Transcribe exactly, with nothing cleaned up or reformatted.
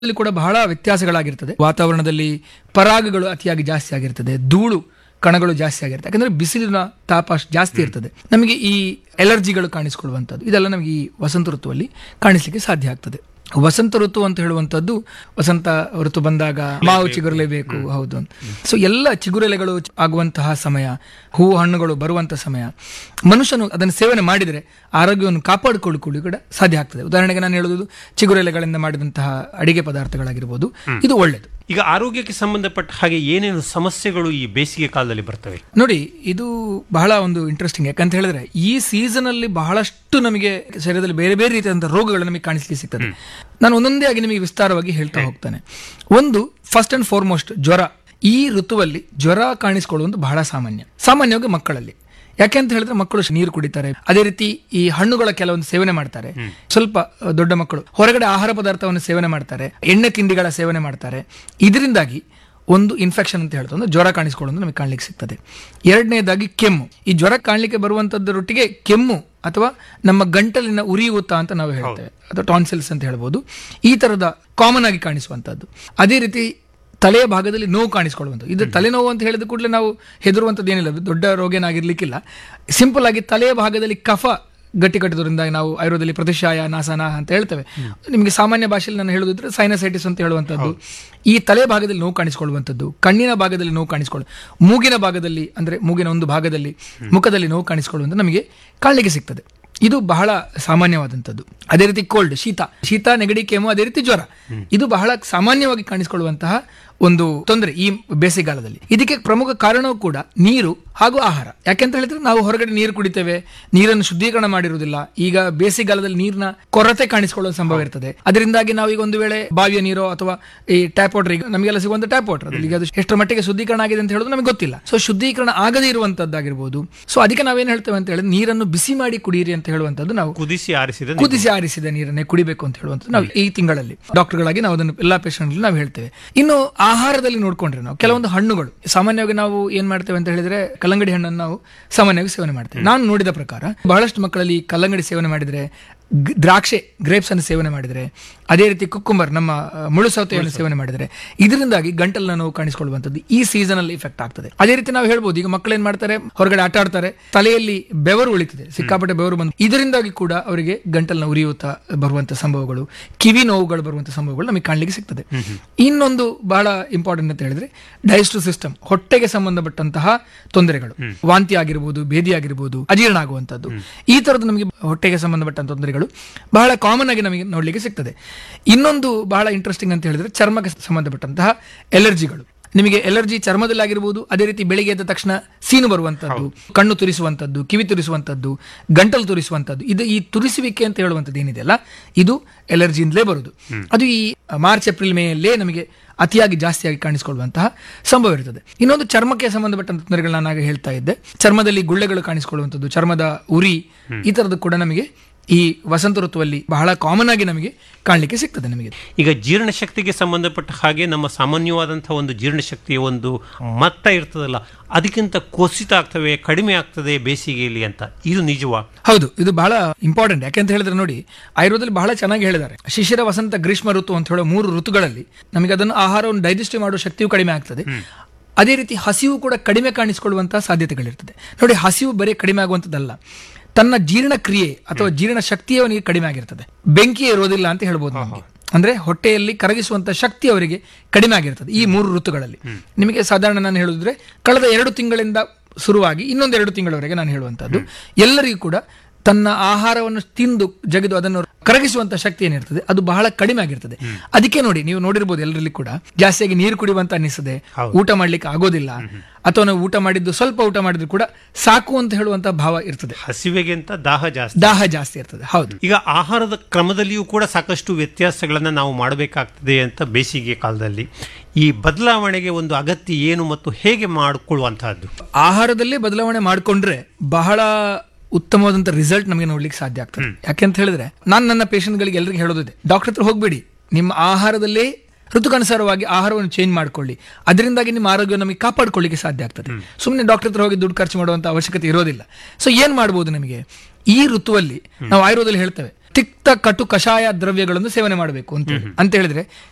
ಅಲ್ಲಿ ಕೂಡ ಬಹಳ ವ್ಯತ್ಯಾಸಗಳಾಗಿರ್ತದೆ. ವಾತಾವರಣದಲ್ಲಿ ಪರಾಗಗಳು ಅತಿಯಾಗಿ ಜಾಸ್ತಿ ಆಗಿರ್ತದೆ, ಧೂಳು ಕಣಗಳು ಜಾಸ್ತಿ ಆಗಿರುತ್ತೆ. ಯಾಕಂದ್ರೆ ಬಿಸಿಲಿನ ತಾಪ ಜಾಸ್ತಿ ಇರ್ತದೆ. ನಮಗೆ ಈ ಎಲರ್ಜಿಗಳು ಕಾಣಿಸಿಕೊಳ್ಳುವಂಥದ್ದು ಇದೆಲ್ಲ ನಮಗೆ ಈ ವಸಂತ ಋತುವಲ್ಲಿ ಕಾಣಿಸ್ಲಿಕ್ಕೆ ಸಾಧ್ಯ ಆಗ್ತದೆ. ವಸಂತ ಋತು ಅಂತ ಹೇಳುವಂಥದ್ದು ವಸಂತ ಋತು ಬಂದಾಗ ಮಾವು ಚಿಗುರಲೇಬೇಕು, ಹೌದು. ಸೊ ಎಲ್ಲ ಚಿಗುರೆಲೆಗಳು ಆಗುವಂತಹ ಸಮಯ, ಹೂವು ಹಣ್ಣುಗಳು ಬರುವಂತಹ ಸಮಯ, ಮನುಷ್ಯನು ಅದನ್ನು ಸೇವನೆ ಮಾಡಿದರೆ ಆರೋಗ್ಯವನ್ನು ಕಾಪಾಡಿಕೊಳ್ಳಿಕೊಳ್ಳಿ ಕೂಡ ಸಾಧ್ಯ ಆಗ್ತದೆ. ಉದಾಹರಣೆಗೆ ನಾನು ಹೇಳುವುದು ಚಿಗುರೆಲೆಗಳಿಂದ ಮಾಡಿದಂತಹ ಅಡಿಗೆ ಪದಾರ್ಥಗಳಾಗಿರ್ಬೋದು, ಇದು ಒಳ್ಳೆಯದು. ಈಗ ಆರೋಗ್ಯಕ್ಕೆ ಸಂಬಂಧಪಟ್ಟ ಹಾಗೆ ಏನೇನು ಸಮಸ್ಯೆಗಳು ಈ ಬೇಸಿಗೆ ಕಾಲದಲ್ಲಿ ಬರ್ತವೆ ನೋಡಿ, ಇದು ಬಹಳ ಒಂದು ಇಂಟ್ರೆಸ್ಟಿಂಗ್. ಯಾಕಂತ ಹೇಳಿದ್ರೆ ಈ ಸೀಸನ್ ಅಲ್ಲಿ ಬಹಳಷ್ಟು ನಮಗೆ ಶರೀರದಲ್ಲಿ ಬೇರೆ ಬೇರೆ ರೀತಿಯಾದಂತಹ ರೋಗಗಳು ನಮಗೆ ಕಾಣಿಸ್ಲಿಕ್ಕೆ ಸಿಗ್ತದೆ. ನಾನು ಒಂದೊಂದೇ ಆಗಿ ನಿಮಗೆ ವಿಸ್ತಾರವಾಗಿ ಹೇಳ್ತಾ ಹೋಗ್ತಾನೆ. ಒಂದು, ಫಸ್ಟ್ ಅಂಡ್ ಫಾರ್ಮೋಸ್ಟ್ ಜ್ವರ. ಈ ಋತುವಲ್ಲಿ ಜ್ವರ ಕಾಣಿಸಿಕೊಳ್ಳುವುದು ಬಹಳ ಸಾಮಾನ್ಯ, ಸಾಮಾನ್ಯವಾಗಿ ಮಕ್ಕಳಲ್ಲಿ. ಯಾಕೆ ಅಂತ ಹೇಳಿದ್ರೆ ಮಕ್ಕಳು ನೀರು ಕುಡಿತಾರೆ, ಅದೇ ರೀತಿ ಈ ಹಣ್ಣುಗಳ ಕೆಲವೊಂದು ಸೇವನೆ ಮಾಡ್ತಾರೆ. ಸ್ವಲ್ಪ ದೊಡ್ಡ ಮಕ್ಕಳು ಹೊರಗಡೆ ಆಹಾರ ಪದಾರ್ಥವನ್ನು ಸೇವನೆ ಮಾಡ್ತಾರೆ, ಎಣ್ಣೆ ತಿಂಡಿಗಳ ಸೇವನೆ ಮಾಡ್ತಾರೆ. ಇದರಿಂದಾಗಿ ಒಂದು ಇನ್ಫೆಕ್ಷನ್ ಅಂತ ಹೇಳ್ತಾ ಜ್ವರ ಕಾಣಿಸ್ಕೊಳ್ಳೋದು ನಮಗೆ ಕಾಣ್ಲಿಕ್ಕೆ ಸಿಗ್ತದೆ. ಎರಡನೇದಾಗಿ ಕೆಮ್ಮು. ಈ ಜ್ವರ ಕಾಣ್ಲಿಕ್ಕೆ ಬರುವಂತದ್ದರೊಟ್ಟಿಗೆ ಕೆಮ್ಮು ಅಥವಾ ನಮ್ಮ ಗಂಟಲಿನ ಉರಿಯೂತ ಅಂತ ನಾವು ಹೇಳ್ತೇವೆ, ಅಥವಾ ಟಾನ್ಸಿಲ್ಸ್ ಅಂತ ಹೇಳ್ಬೋದು. ಈ ತರದ ಕಾಮನ್ ಆಗಿ ಕಾಣಿಸುವಂತದ್ದು. ಅದೇ ರೀತಿ ತಲೆಯ ಭಾಗದಲ್ಲಿ ನೋವು ಕಾಣಿಸ್ಕೊಳ್ಳುವಂಥದ್ದು. ಇದು ತಲೆನೋವು ಅಂತ ಹೇಳಿದ ಕೂಡಲೇ ನಾವು ಹೆದರುವಂಥದ್ದು ಏನಿಲ್ಲ, ದೊಡ್ಡ ರೋಗ ಏನಾಗಿರ್ಲಿಕ್ಕಿಲ್ಲ. ಸಿಂಪಲ್ ಆಗಿ ತಲೆಯ ಭಾಗದಲ್ಲಿ ಕಫ ಗಟ್ಟಿ ಕಟ್ಟಿದ್ರಿಂದ ನಾವು ಆಯುರ್ವೇದದಲ್ಲಿ ಪ್ರತಿಶಾಯ ನಾಸನ ಅಂತ ಹೇಳ್ತೇವೆ. ನಿಮಗೆ ಸಾಮಾನ್ಯ ಭಾಷೆಯಲ್ಲಿ ನಾನು ಹೇಳುವುದಿದ್ರೆ ಸೈನಸೈಟಿಸ್ ಅಂತ ಹೇಳುವಂಥದ್ದು. ಈ ತಲೆ ಭಾಗದಲ್ಲಿ ನೋವು ಕಾಣಿಸ್ಕೊಳ್ಳುವಂಥದ್ದು, ಕಣ್ಣಿನ ಭಾಗದಲ್ಲಿ ನೋವು ಕಾಣಿಸ್ಕೊಳ್ಳು, ಮೂಗಿನ ಭಾಗದಲ್ಲಿ ಅಂದ್ರೆ ಮೂಗಿನ ಒಂದು ಭಾಗದಲ್ಲಿ ಮುಖದಲ್ಲಿ ನೋವು ಕಾಣಿಸ್ಕೊಳ್ಳುವಂಥ ನಮಗೆ ಕಾಣಲಿಕ್ಕೆ ಸಿಗ್ತದೆ. ಇದು ಬಹಳ ಸಾಮಾನ್ಯವಾದಂಥದ್ದು. ಅದೇ ರೀತಿ ಕೋಲ್ಡ್, ಶೀತ ಶೀತ ನೆಗಡಿ ಕೆಮ್ಮು, ಅದೇ ರೀತಿ ಜ್ವರ, ಇದು ಬಹಳ ಸಾಮಾನ್ಯವಾಗಿ ಕಾಣಿಸಿಕೊಳ್ಳುವಂತಹ ಒಂದು ತೊಂದರೆ ಈ ಬೇಸಿಗೆಗಾಲದಲ್ಲಿ. ಇದಕ್ಕೆ ಪ್ರಮುಖ ಕಾರಣವೂ ಕೂಡ ನೀರು ಹಾಗೂ ಆಹಾರ. ಯಾಕೆಂತ ಹೇಳಿದ್ರೆ ನಾವು ಹೊರಗಡೆ ನೀರು ಕುಡಿತೇವೆ, ನೀರನ್ನು ಶುದ್ಧೀಕರಣ ಮಾಡಿರುವುದಿಲ್ಲ. ಈಗ ಬೇಸಿಗೆಗಾಲದಲ್ಲಿ ನೀರಿನ ಕೊರತೆ ಕಾಣಿಸಿಕೊಳ್ಳುವ ಸಂಭವ ಇರ್ತದೆ. ಅದರಿಂದಾಗಿ ನಾವು ಈಗ ಒಂದು ವೇಳೆ ಬಾವಿಯ ನೀರು ಅಥವಾ ಈ ಟ್ಯಾಪ್ ವಾಟರ್, ಈಗ ನಮಗೆಲ್ಲ ಸಿಗುವಂತ ಟ್ಯಾಪ್ ವಾಟರ್ ಈಗ ಅದು ಎಷ್ಟರ ಮಟ್ಟಿಗೆ ಶುದ್ಧೀಕರಣ ಆಗಿದೆ ಅಂತ ಹೇಳೋದು ನಮಗೆ ಗೊತ್ತಿಲ್ಲ. ಸೊ ಶುದ್ಧೀಕರಣ ಆಗದೇ ಇರುವಂತದ್ದಾಗಿರ್ಬೋದು. ಸೊ ಅದಕ್ಕೆ ನಾವೇನ್ ಹೇಳ್ತೇವೆ ಅಂತ ಹೇಳಿದ್ರೆ ನೀರನ್ನು ಬಿಸಿ ಮಾಡಿ ಕುಡಿಯಿರಿ ಅಂತ ಹೇಳುವಂತದ್ದು. ನಾವು ಕುದಿಸಿ ಆರಿಸಿದ ಕುದಿಸಿ ಆರಿಸಿದ ನೀರನ್ನೇ ಕುಡಿಬೇಕು ಅಂತ ಹೇಳುವಂಥದ್ದು ನಾವು ಈ ತಿಂಗಳಲ್ಲಿ ಡಾಕ್ಟರ್ಗಳಾಗಿ ನಾವು ಅದನ್ನು ಎಲ್ಲಾ ಪೇಷಂಟ್ ನಾವು ಹೇಳ್ತೇವೆ. ಇನ್ನು ಆಹಾರದಲ್ಲಿ ನೋಡ್ಕೊಂಡ್ರೆ ನಾವು ಕೆಲವೊಂದು ಹಣ್ಣುಗಳು ಸಾಮಾನ್ಯವಾಗಿ ನಾವು ಏನ್ ಮಾಡ್ತೇವೆ ಅಂತ ಹೇಳಿದ್ರೆ ಕಲ್ಲಂಗಡಿ ಹಣ್ಣನ್ನು ನಾವು ಸಾಮಾನ್ಯವಾಗಿ ಸೇವನೆ ಮಾಡ್ತೇವೆ. ನಾನು ನೋಡಿದ ಪ್ರಕಾರ ಬಹಳಷ್ಟು ಮಕ್ಕಳಲ್ಲಿ ಕಲ್ಲಂಗಡಿ ಸೇವನೆ ಮಾಡಿದ್ರೆ, ದ್ರಾಕ್ಷೆ ಗ್ರೇಪ್ಸ್ ಅನ್ನು ಸೇವನೆ ಮಾಡಿದರೆ, ಅದೇ ರೀತಿ ಕುಕ್ಕುಂಬರ್ ನಮ್ಮ ಮುಳು ಸೌತೆಯನ್ನು ಸೇವನೆ ಮಾಡಿದರೆ ಇದರಿಂದಾಗಿ ಗಂಟಲಿನ ನೋವು ಕಾಣಿಸಿಕೊಳ್ಳುವಂಥದ್ದು ಈ ಸೀಸನ್ ಅಲ್ಲಿ ಇಫೆಕ್ಟ್ ಆಗ್ತದೆ. ಅದೇ ರೀತಿ ನಾವು ಹೇಳ್ಬೋದು, ಈಗ ಮಕ್ಕಳು ಏನ್ ಮಾಡ್ತಾರೆ, ಹೊರಗಡೆ ಆಟ ಆಡ್ತಾರೆ, ತಲೆಯಲ್ಲಿ ಬೆವರು ಉಳಿತದೆ, ಸಿಕ್ಕಾಪಟ್ಟೆ ಬೆವರು ಬಂದು ಇದರಿಂದಾಗಿ ಕೂಡ ಅವರಿಗೆ ಗಂಟಲಿನ ಉರಿಯೂತ ಬರುವಂತಹ ಸಂಭವಗಳು, ಕಿವಿ ನೋವುಗಳು ಬರುವಂತಹ ಸಂಭವಗಳು ನಮಗೆ ಕಾಣಲಿಕ್ಕೆ ಸಿಗ್ತದೆ. ಇನ್ನೊಂದು ಬಹಳ ಇಂಪಾರ್ಟೆಂಟ್ ಅಂತ ಹೇಳಿದ್ರೆ ಡೈಜೆಸ್ಟಿವ್ ಸಿಸ್ಟಮ್, ಹೊಟ್ಟೆಗೆ ಸಂಬಂಧಪಟ್ಟಂತಹ ತೊಂದರೆಗಳು, ವಾಂತಿ ಆಗಿರ್ಬೋದು, ಭೇದಿ ಆಗಿರ್ಬೋದು, ಅಜೀರ್ಣ ಆಗುವಂತದ್ದು, ಈ ತರದ್ದು ನಮಗೆ ಹೊಟ್ಟೆಗೆ ಸಂಬಂಧಪಟ್ಟಂತ ತೊಂದರೆಗಳು ಬಹಳ ಕಾಮನ್ ಆಗಿ ನಮಗೆ ನೋಡ್ಲಿಕ್ಕೆ ಸಿಗ್ತದೆ. ಇನ್ನೊಂದು ಬಹಳ ಇಂಟ್ರೆಸ್ಟಿಂಗ್ ಅಂತ ಹೇಳಿದ್ರೆ ಚರ್ಮಕ್ಕೆ ಸಂಬಂಧಪಟ್ಟಂತಹ ಎಲರ್ಜಿಗಳು. ನಿಮಗೆ ಎಲರ್ಜಿ ಚರ್ಮದಲ್ಲಿ ಆಗಿರ್ಬೋದು, ಅದೇ ರೀತಿ ಬೆಳಿಗ್ಗೆ ಎದ್ದ ತಕ್ಷಣ ಸೀನು ಬರುವಂತದ್ದು, ಕಣ್ಣು ತುರಿಸುವಂತದ್ದು, ಕಿವಿ ತುರಿಸುವಂತದ್ದು, ಗಂಟಲು ತುರಿಸುವಂತದ್ದು, ಇದು ಈ ತುರಿಸುವಿಕೆ ಅಂತ ಹೇಳುವಂಥದ್ದು ಏನಿದೆಯಲ್ಲ, ಇದು ಎಲರ್ಜಿಯಿಂದಲೇ ಬರುದು. ಅದು ಈ ಮಾರ್ಚ್ ಏಪ್ರಿಲ್ ಮೇಯಲ್ಲೇ ನಮಗೆ ಅತಿಯಾಗಿ ಜಾಸ್ತಿಯಾಗಿ ಕಾಣಿಸಿಕೊಳ್ಳುವಂತಹ ಸಂಭವ ಇರ್ತದೆ. ಇನ್ನೊಂದು ಚರ್ಮಕ್ಕೆ ಸಂಬಂಧಪಟ್ಟಂತ ತೊಂದರೆಗಳು ನಾನು ಹೇಳ್ತಾ ಇದ್ದೆ. ಚರ್ಮದಲ್ಲಿ ಗುಳ್ಳೆಗಳು ಕಾಣಿಸಿಕೊಳ್ಳುವಂಥದ್ದು, ಚರ್ಮದ ಉರಿ, ಈ ತರದ್ದು ಕೂಡ ನಮಗೆ ಈ ವಸಂತ ಋತುವಲ್ಲಿ ಬಹಳ ಕಾಮನ್ ಆಗಿ ನಮಗೆ ಕಾಣಲಿಕ್ಕೆ ಸಿಗ್ತದೆ. ನಮಗೆ ಈಗ ಜೀರ್ಣಶಕ್ತಿಗೆ ಸಂಬಂಧಪಟ್ಟ ಹಾಗೆ ನಮ್ಮ ಸಾಮಾನ್ಯವಾದಂತಹ ಒಂದು ಜೀರ್ಣಶಕ್ತಿಯ ಒಂದು ಮಟ್ಟ ಇರ್ತದಲ್ಲ, ಅದಕ್ಕಿಂತ ಕುಸಿತ ಆಗ್ತವೆ, ಕಡಿಮೆ ಆಗ್ತದೆ ಬೇಸಿಗೆಯಲ್ಲಿ ಅಂತ, ಇದು ನಿಜವಾ? ಹೌದು, ಇದು ಬಹಳ ಇಂಪಾರ್ಟೆಂಟ್. ಯಾಕೆಂತ ಹೇಳಿದ್ರೆ ನೋಡಿ, ಆಯುರ್ವೇದದಲ್ಲಿ ಬಹಳ ಚೆನ್ನಾಗಿ ಹೇಳಿದ್ದಾರೆ. ಶಿಶಿರ, ವಸಂತ, ಗ್ರೀಷ್ಮ ಋತು ಅಂತ ಹೇಳೋ ಮೂರು ಋತುಗಳಲ್ಲಿ ನಮಗೆ ಅದನ್ನು ಆಹಾರವನ್ನು ಡೈಜೆಸ್ಟ್ ಮಾಡುವ ಶಕ್ತಿಯು ಕಡಿಮೆ ಆಗ್ತದೆ. ಅದೇ ರೀತಿ ಹಸಿವು ಕೂಡ ಕಡಿಮೆ ಕಾಣಿಸಿಕೊಳ್ಳುವಂತಹ ಸಾಧ್ಯತೆಗಳಿರ್ತದೆ. ನೋಡಿ, ಹಸಿವು ಬರೀ ಕಡಿಮೆ ಆಗುವಂಥದ್ದಲ್ಲ, ತನ್ನ ಜೀರ್ಣ ಕ್ರಿಯೆ ಅಥವಾ ಜೀರ್ಣ ಶಕ್ತಿ ಅವನಿಗೆ ಕಡಿಮೆ ಆಗಿರ್ತದೆ. ಬೆಂಕಿ ಇರೋದಿಲ್ಲ ಅಂತ ಹೇಳ್ಬೋದು ನಮಗೆ. ಅಂದ್ರೆ ಹೊಟ್ಟೆಯಲ್ಲಿ ಕರಗಿಸುವಂತ ಶಕ್ತಿ ಅವರಿಗೆ ಕಡಿಮೆ ಆಗಿರ್ತದೆ ಈ ಮೂರು ಋತುಗಳಲ್ಲಿ. ನಿಮಗೆ ಸಾಧಾರಣ ನಾನು ಹೇಳುದಿದ್ರೆ ಕಳೆದ ಎರಡು ತಿಂಗಳಿಂದ ಶುರುವಾಗಿ ಇನ್ನೊಂದು ಎರಡು ತಿಂಗಳವರೆಗೆ ನಾನು ಹೇಳುವಂತದ್ದು, ಎಲ್ಲರಿಗೂ ಕೂಡ ತನ್ನ ಆಹಾರವನ್ನು ತಿಂದು ಜಗಿದು ಅದನ್ನು ಕರಗಿಸುವಂತ ಶಕ್ತಿ ಏನಿರ್ತದೆ ಅದು ಬಹಳ ಕಡಿಮೆ ಆಗಿರ್ತದೆ. ಅದಕ್ಕೆ ನೋಡಿ, ನೀವು ನೋಡಿರ್ಬೋದು ಎಲ್ಲರಲ್ಲಿ ಕೂಡ ಜಾಸ್ತಿಯಾಗಿ ನೀರು ಕುಡಿಯುವಂತ ಅನಿಸ್ತದೆ, ಊಟ ಮಾಡ್ಲಿಕ್ಕೆ ಆಗೋದಿಲ್ಲ, ಅಥವಾ ನಾವು ಊಟ ಮಾಡಿದ್ದು ಸ್ವಲ್ಪ ಊಟ ಮಾಡಿದ್ರು ಕೂಡ ಸಾಕು ಅಂತ ಹೇಳುವಂತ ಭಾವ ಇರ್ತದೆ. ಹಸಿವೆಗಿಂತ ದಾಹ ಜಾಸ್ತಿ ದಾಹ ಜಾಸ್ತಿ ಇರ್ತದೆ. ಹೌದು. ಈಗ ಆಹಾರದ ಕ್ರಮದಲ್ಲಿಯೂ ಕೂಡ ಸಾಕಷ್ಟು ವ್ಯತ್ಯಾಸಗಳನ್ನ ನಾವು ಮಾಡಬೇಕಾಗ್ತದೆ ಅಂತ ಬೇಸಿಗೆ ಕಾಲದಲ್ಲಿ. ಈ ಬದಲಾವಣೆಗೆ ಒಂದು ಅಗತ್ಯ ಏನು ಮತ್ತು ಹೇಗೆ ಮಾಡಿಕೊಳ್ಳುವಂತಹದ್ದು? ಆಹಾರದಲ್ಲೇ ಬದಲಾವಣೆ ಮಾಡಿಕೊಂಡ್ರೆ ಬಹಳ ಉತ್ತಮವಾದಂತ ರಿಸಲ್ಟ್ ನಮಗೆ ನೋಡ್ಲಿಕ್ಕೆ ಸಾಧ್ಯ ಆಗ್ತದೆ. ಯಾಕೆಂತ ಹೇಳಿದ್ರೆ ನಾನು ನನ್ನ ಪೇಷಂಟ್ ಗಳಿಗೆ ಎಲ್ಲರಿಗೂ ಹೇಳೋದಿದೆ, ಡಾಕ್ಟರ್ ಹತ್ರ ಹೋಗ್ಬೇಡಿ, ನಿಮ್ಮ ಆಹಾರದಲ್ಲೇ ಋತುಕನುಸಾರವಾಗಿ ಆಹಾರವನ್ನು ಚೇಂಜ್ ಮಾಡ್ಕೊಳ್ಳಿ, ಅದರಿಂದಾಗಿ ನಿಮ್ಮ ಆರೋಗ್ಯ ನಮಗೆ ಕಾಪಾಡ್ಕೊಳ್ಳಿಕ್ಕೆ ಸಾಧ್ಯ ಆಗ್ತದೆ. ಸುಮ್ಮನೆ ಡಾಕ್ಟರ್ ಹತ್ರ ಹೋಗಿ ದುಡ್ಡು ಖರ್ಚು ಮಾಡುವಂತ ಅವಶ್ಯಕತೆ ಇರೋದಿಲ್ಲ. ಸೊ ಏನ್ ಮಾಡ್ಬೋದು ನಮಗೆ ಈ ಋತುವಲ್ಲಿ? ನಾವು ಆಯುರ್ವೇದದಲ್ಲಿ ಹೇಳ್ತೇವೆ ತಿಕ್ತ ಕಟು ಕಷಾಯ ದ್ರವ್ಯಗಳನ್ನು ಸೇವನೆ ಮಾಡಬೇಕು ಅಂತ ಅಂತ ಹೇಳಿದ್ರೆ